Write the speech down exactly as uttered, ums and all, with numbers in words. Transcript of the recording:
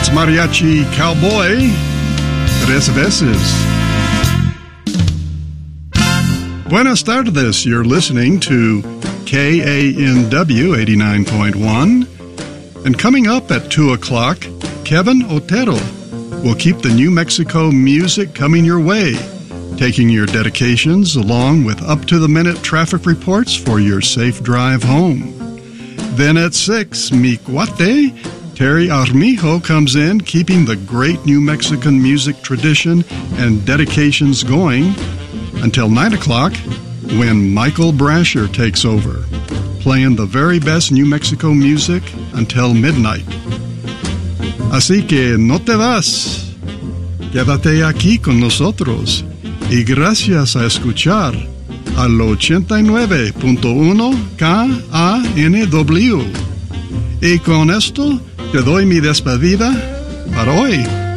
It's Mariachi Cowboy, Tres Veces. Buenas tardes. You're listening to K A N W eighty-nine point one. And coming up at two o'clock, Kevin Otero will keep the New Mexico music coming your way, taking your dedications along with up-to-the-minute traffic reports for your safe drive home. Then at six, Mi Cuate, Terry Armijo comes in, keeping the great New Mexican music tradition and dedications going until nine o'clock, when Michael Brasher takes over, playing the very best New Mexico music until midnight. Así que no te vas. Quédate aquí con nosotros y gracias a escuchar al ochenta y nueve punto uno K A N W. Y con esto te doy mi despedida para hoy.